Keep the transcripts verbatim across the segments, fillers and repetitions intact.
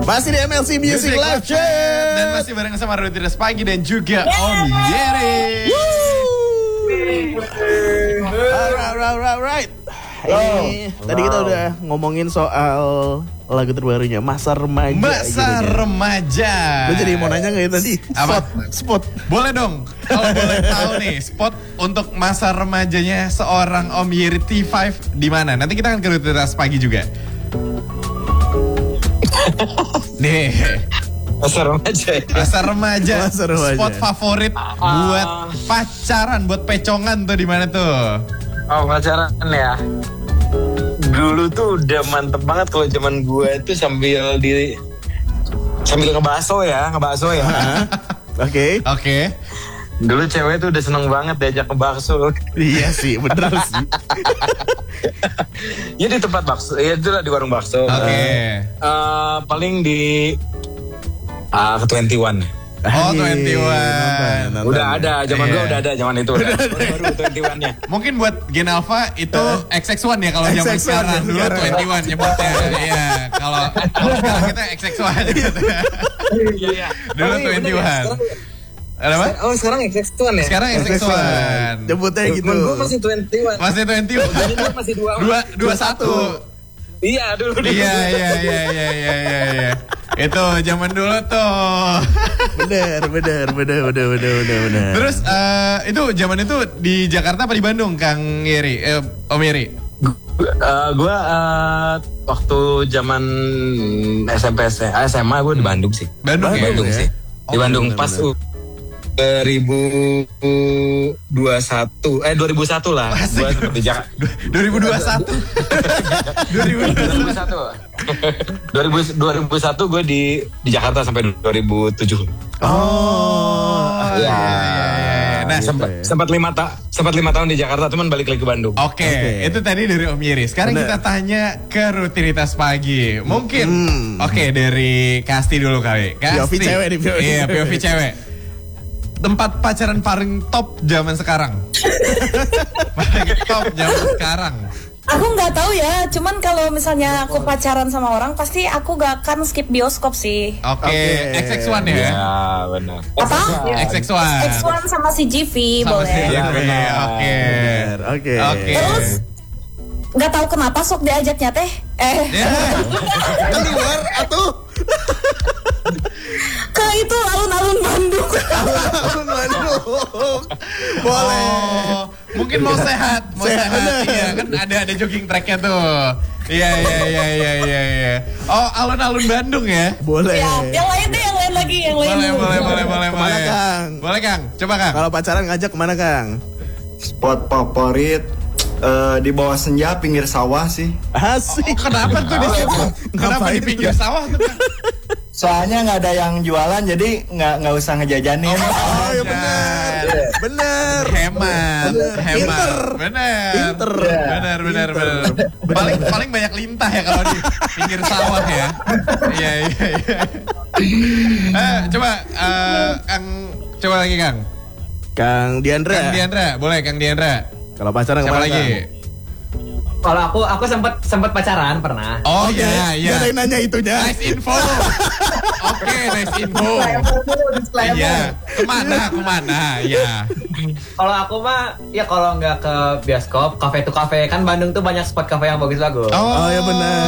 Masih di M L C Music, Music Live Chat. Dan masih bareng sama Rutinitas Pagi dan juga Om Yeri. Alright, alright, alright. Ini oh. Tadi kita udah ngomongin soal lagu terbarunya Masa Remaja. Masa gitu, Remaja. Lo jadi mau nanya nggak ya tadi? Spot, spot. Boleh dong. Kalau boleh tahu nih, spot untuk masa remajanya seorang Om Yeri T lima di mana? Nanti kita akan ke Rutinitas Pagi juga. Nih. Masa remaja ya? Masa remaja. Masa remaja. Spot favorit uh, buat pacaran, buat pecongan tuh di mana tuh? Oh, pacaran ya. Dulu tuh udah mantep banget kalau zaman gue tuh sambil di sambil ngebaso ya, ngebaso ya. Oke. Oke. Dulu cewek tuh udah seneng banget diajak ke bakso. Iya sih, bener sih. Ya di tempat bakso, ya itu lah di warung bakso. Oke. Okay. Uh, paling di uh, ke dua puluh satu. Oh, dua puluh satu. Udah ada, zaman yeah. gue udah ada, zaman itu udah. Baru dua puluh satu-nya. Mungkin buat Gen Alpha itu X X satu ya kalau zaman sekarang. Dulu dua puluh satu nyebutnya. Iya, kalau sekarang kita X X satu aja gitu. Iya, iya. Dulu dua puluh satu. Apa? Oh, sekarang X X satu ya? Sekarang X X satu. Nyebutnya gitu. Gue masih dua puluh satu. Masih dua puluh satu. Jadi gue masih dua dua dua satu. Iya, dulu. Iya, iya, iya, iya, iya, iya. Itu zaman dulu tuh. Bener, bener, bener, bener, bener, bener, bener. Terus uh, itu zaman itu di Jakarta apa di Bandung, Kang Yeri? Eh, Om Yeri? Uh, gue uh, waktu zaman S M P S M A gue di Bandung sih. Bandung, ya? Bandung ya? sih. Oh, di Bandung bener, pas bener. dua ribu dua puluh satu eh dua ribu satu lah. Gue sempat di Jakarta. dua ribu dua puluh satu. dua ribu dua puluh satu. dua ribu satu gue di di Jakarta sampai dua ribu tujuh. Oh. Ya. Iya, iya, iya. Nah, sempat sempat lima ta sempat lima tahun di Jakarta, cuman balik lagi ke Bandung. Oke, okay. okay. Itu tadi dari Om Yeri. Sekarang bener. Kita tanya ke Rutinitas Pagi. Mungkin, hmm. oke okay, dari Kasti dulu kali. Kasti. P O V cewek nih, P O V. Iya, P O V cewek. Tempat pacaran paling top zaman sekarang. Paling top zaman sekarang. Aku nggak tahu ya, cuman kalau misalnya aku pacaran sama orang, pasti aku gak akan skip bioskop sih. Oke, okay. okay. X X satu ya? Ya, benar. Apa? X X satu. X X satu sama si G V, sama boleh. Si G V, oke. Oke. Oke. Terus, nggak tahu kenapa sok diajaknya teh. Eh. Keluar atau? Ke itu alun-alun Bandung. Alun-alun Bandung. Boleh. Oh, mungkin mau sehat, mau sehat. sehat. Iya, kan ada ada jogging tracknya tuh. Iya, iya, iya, iya, iya, iya. Oh, alun-alun Bandung ya? Boleh. Ya, yang lain deh, yang lain lagi, yang lain. Boleh, boleh, boleh, boleh, boleh. Kemana, Kang? Boleh, Kang. Coba, Kang. Kalau pacaran ngajak kemana, Kang? Spot favorit uh, di bawah senja pinggir sawah sih. Asik. Oh, kenapa tuh di situ? Kenapa di pinggir sawah tuh, Kang? Soalnya nggak ada yang jualan, jadi nggak nggak usah ngejajanin. Oh, oh ya benar, benar. Hemat, hemat. Pinter. Benar. Pinter. Benar, benar, benar. Paling paling banyak lintah ya kalau di pinggir sawah ya. Iya, iya, iya. Eh, coba uh, Kang, coba lagi Kang. Kang Diandra. Kang Diandra, boleh Kang Diandra. Kalau pacaran siapa kemana lagi? Kang? Kalau aku aku sempat sempat pacaran pernah. Oh iya, okay. iya. Gak ada yang nanya itunya. Nice info. Oke, okay, nice info. Iya. Kemana, kemana, ya. Kalau aku mah, ya kalau nggak ke bioskop, kafe to kafe. Kan Bandung tuh banyak spot kafe yang bagus-bagus. Oh, oh ya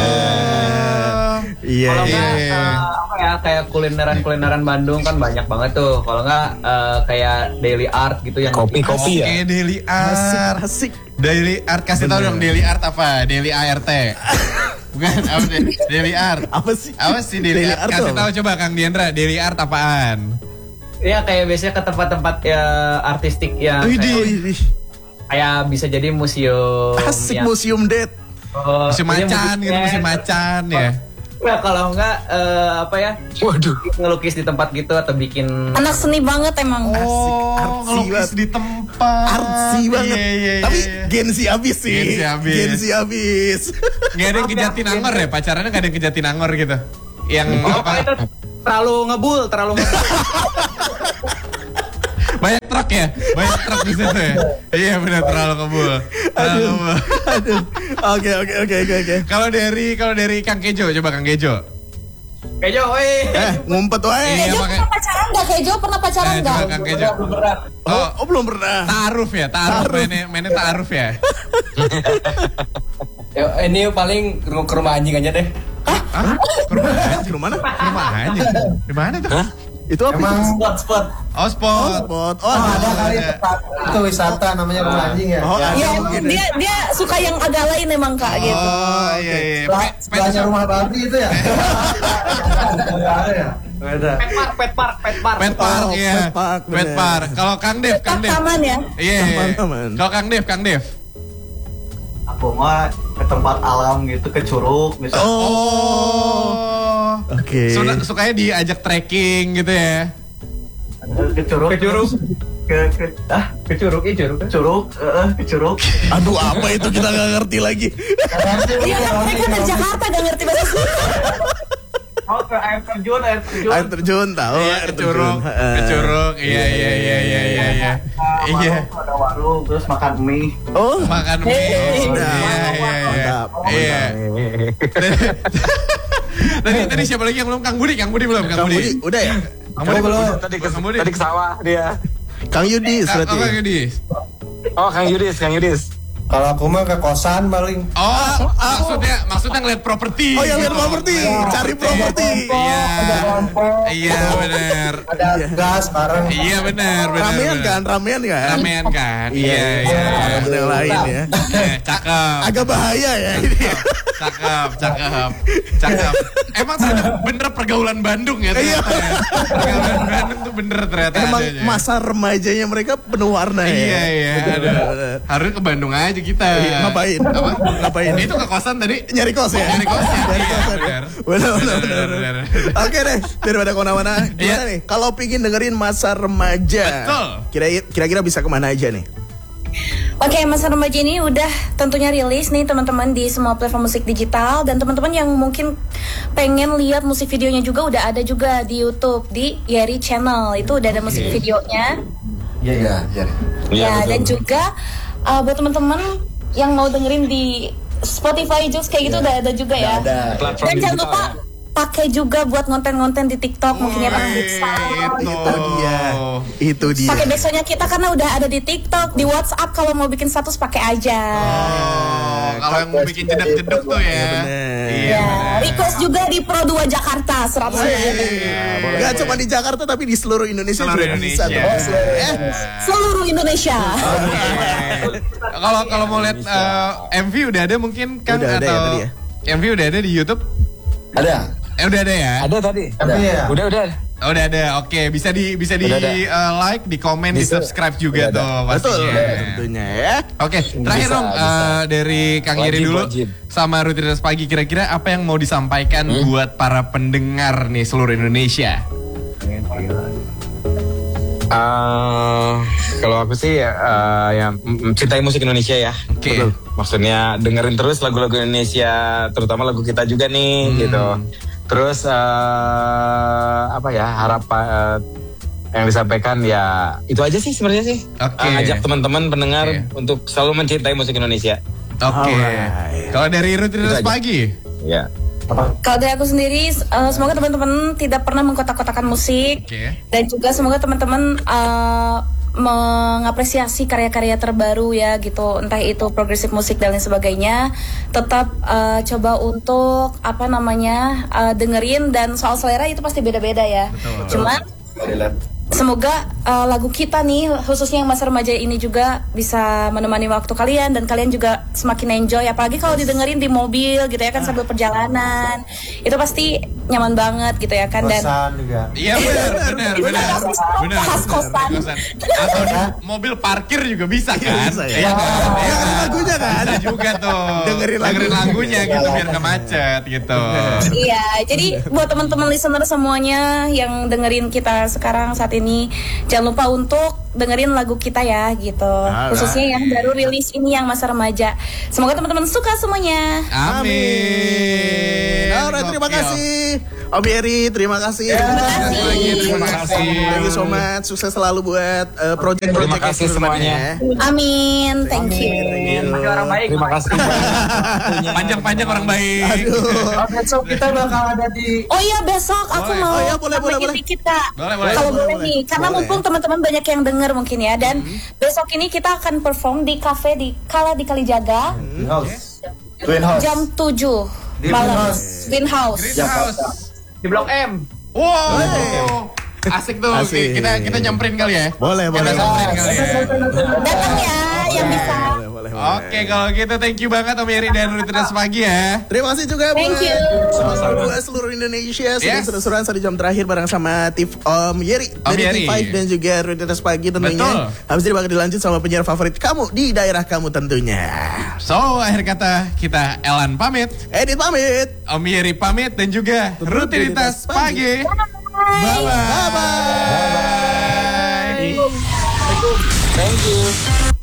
benar. Iya. Kalau iya. nggak uh, apa ya kayak kulineran-kulineran Bandung kan banyak banget tuh. Kalau nggak uh, kayak daily art gitu yang kopi-kopi ya. Oke, daily art. Asik, asik. Daily art, kasih tahu dong daily art apa? Daily A R T. Bukan, apa sih? Daily art. Apa sih? Apa sih daily, daily art? art kasih tahu coba Kang Diandra, daily art apaan? Iya kayak biasanya ke tempat-tempat ya artistik yang kayak, kayak bisa jadi museum. Asik yang, museum date. Oh, museum macan gitu, museum macan ya. Nah kalau enggak uh, apa ya? Waduh, ngelukis di tempat gitu atau bikin anak seni banget emang. Oh, ngelukis di tempat. Artsy banget. Iya, iya, iya. Tapi gensi abis sih. Gensi abis. Gensi abis. Gak ada yang ke Jatinangor ya? Pacarannya gak ada yang ke Jatinangor gitu? Yang oh, apa? Itu terlalu ngebul, terlalu ngebul. Banyak truk ya? Banyak truk di situ ya? Iya benar, terlalu ngebul. Terlalu ngebul. Oke oke oke oke oke. Kalau dari kalau dari Kang Kejo, coba Kang Kejo. Kejo, weh. Eh, ngumpet wae. Iya, Kejo pakai- pernah pacaran nggak? Kejo pernah pacaran Eh, nggak? coba Kang Kejo. Oh, oh belum pernah. Ta'aruf ya, ta'aruf mainnya, mainnya ta'aruf ya. Yo, ini paling ke ke rumah anjing aja deh. Hah? Ke rumah aja? Di mana? Ke rumah aja. Di mana tuh? Itu apa? Emang itu? spot spot. Oh, spot. Spot. Oh, Oh, ada kali ada. tempat itu wisata namanya rumah anjing ya. Oh, ada Iya, mungkin. dia dia suka yang agak lain emang Kak gitu. Oh, iya, iya. Sebelah- Pet- pet Sebelahnya shop. rumah Barbie itu ya. Nggak ada ya. Beda. Pet park, pet park, pet park. Pet park Oh, ya. pet park, Pet bener. park. Kalau Kang Dev, Kang Dev. Taman ya. Iya. Taman-taman. Kalau Kang Dev, Kang Dev. Aku mah ke tempat alam gitu, ke curug misalnya. Oh. Oke. Suka- Sukanya diajak trekking gitu ya. Ke curug. Ke curug. Ke, ke, ah, Ke curug, iya curug. ke curug, eh, ke curug. Aduh, apa itu kita nggak ngerti lagi. Iya kan mereka kan Jakarta gak ngerti bahasa Sunda. Oh, ke air terjun, air terjun. Air terjun tahu, Iya, air ke curug. terjun. Ke curug. Iya, iya, iya, iya, iya, iya. Iya. Warung, ada warung, terus makan mie. Oh, Makan mie. Hey. Iya, iya, iya. Mantap. Iya. Tadi tadi siapa lagi yang belum? Kang Budi, Kang Budi belum? Kang Budi, udah ya? Kang Budi belum? Tadi ke, Kang Budi. tadi ke sawah dia. Kang Yudi, Kang berarti. oh, Kang Yudi. Oh, Kang Yudis, Kang Yudis. Kalau aku mah ke kosan paling. Oh, maksudnya maksudnya ngeliat properti. Oh, yang lihat gitu. properti, cari properti. Iya. Ada kelompok. Iya, benar. Ada gas bareng. Iya, benar, benar. Ramean benar. kan, ramean kan? Ramean kan? Iya, Iya, iya. Ada yang lain ya. Eh, Cakep. Agak bahaya ya ini. Cakep, cakep, cakep. Emang ternyata bener pergaulan Bandung ya Iya. ternyata ya. Pergaulan Bandung tuh bener ternyata Emang adanya. masa remajanya mereka penuh warna ya. Iya, iya. Betul, Aduh. betul, betul. Harus ke Bandung aja kita. Iya, ngapain? Apa? Ngapain? Itu ke kosan tadi. Nyari kos ya? Nyari kos ya? Nyari Iya, kos ya? benar. Benar, benar, Benar, benar. benar. Oke deh, daripada kemana-mana. Gimana Iya. nih? Kalau pingin dengerin masa remaja, Betul. kira- kira-kira bisa kemana aja nih? Oke, masa remaja ini udah tentunya rilis nih teman-teman di semua platform musik digital, dan teman-teman yang mungkin pengen lihat musik videonya juga udah ada juga di YouTube di Yeri Channel. Itu udah ada musik videonya. Iya, iya, iya. Ya, dan juga uh, buat teman-teman yang mau dengerin di Spotify Joox kayak gitu udah ada juga ya. Platform Dan jangan digital lupa ya. pakai juga buat konten-konten di TikTok mungkin ya Bang Bisa. Itu. Itu dia. Itu dia. Pakai backsoundnya kita karena udah ada di TikTok, di WhatsApp kalau mau bikin status pakai aja. Oh, kalau yang mau bikin jedak-jeduk tuh ya. bener. Iya. Ya, bener. request juga di Pro dua Jakarta seratus ribu. Gak cuma di Jakarta tapi di seluruh Indonesia Seluruh juga bisa. Indonesia. tuh. Eh, Seluruh Indonesia. Kalau kalau mau lihat eh, M V udah ada mungkin kan Udah ada ya atau tadi ya? M V udah ada di YouTube? Ada. Eh udah ada ya? Ada tadi. Tapi ya. Udah, udah. Oh, udah ada. Oke, bisa di bisa di Udah ada. eh, like, di komen, di Bisa. subscribe juga Udah ada. tuh Betul, pastinya. tentunya ya. Oke, terakhir Bisa, dong bisa. eh, dari Kang Yeri Wajib, dulu wajib. sama Rutinitas Pagi, kira-kira apa yang mau disampaikan Hmm? buat para pendengar nih seluruh Indonesia? Eh, kalau aku sih eh, ya m- mencintai musik Indonesia ya. Oke. Maksudnya dengerin terus lagu-lagu Indonesia, terutama lagu kita juga nih gitu. Terus eh, apa ya harap eh, yang disampaikan ya itu aja sih sebenarnya sih. Oke. Eh, ngajak teman-teman pendengar Oke. untuk selalu mencintai musik Indonesia. Oke. Alright. Kalau dari Rutinitas Itu aja. Pagi? Ya. Kalau dari aku sendiri, eh, semoga teman-teman tidak pernah mengkotak-kotakan musik. Oke. Dan juga semoga teman-teman eh, mengapresiasi karya-karya terbaru ya gitu, entah itu progresif musik dan lain sebagainya. Tetap eh, coba untuk apa namanya eh, dengerin, dan soal selera itu pasti beda-beda ya. Cuman semoga uh, lagu kita nih khususnya yang masa remaja ini juga bisa menemani waktu kalian, dan kalian juga semakin enjoy, apalagi kalau didengerin di mobil gitu ya kan sambil perjalanan. Itu pasti nyaman banget gitu ya kan. Dan Kosan juga. Iya benar, benar, benar, benar. Khas kosan. Atau di mobil parkir juga bisa kan? bisa ya. Iya kan? Iya Dengerin kan? lagunya kan? Bisa juga tuh. Dengerin lagu. lagunya gitu biar nggak macet gitu. iya, jadi buat teman-teman listener semuanya yang dengerin kita sekarang saat ini, jangan lupa untuk dengerin lagu kita ya gitu. Alright. Khususnya yang baru rilis ini yang masa remaja. Semoga teman-teman suka semuanya. Amin. Alright, terima Gokil. kasih Om Yeri, terima kasih. Terima kasih. Terima kasih. Thank you so much. Sukses selalu buat uh, project-project Terima kasih semuanya. Amin, thank you. Pakai orang baik. Terima kasih. Panjang-panjang orang baik. Aduh. Besok kita bakal ada di Oh iya besok aku Boleh. mau Oh iya, boleh, boleh, nambahin boleh. dikit Kak. Boleh, boleh. Kalau Boleh, boleh boleh. nih, karena Boleh. mumpung teman-teman banyak yang denger mungkin ya. Dan besok ini kita akan perform di cafe di Kala di Kalijaga house. Twin house. jam tujuh Di malam. Greenhouse. Greenhouse. Greenhouse. Di Blok M. Wow. Asik tuh. Asik. Kita kita nyamperin kali ya. Boleh, boleh. Kita samperin kali ya. Datang ya yang bisa. Boleh, boleh, boleh. Oke, kalau gitu thank you banget Om Yeri dan Rutinitas Pagi ya. Terima kasih juga Thank buat you. buat seluruh Indonesia. Sudah Yes. seru-seruan satu jam terakhir bareng sama Tif Om Yeri Om dari Yeri. T lima dan juga Rutinitas Pagi tentunya. Betul. Habis ini bakal dilanjut sama penyiar favorit kamu di daerah kamu tentunya. So, akhir kata kita Elan pamit, Edit pamit. Om Yeri pamit dan juga Rutinitas Pagi. Bye bye. Bye. Thank you.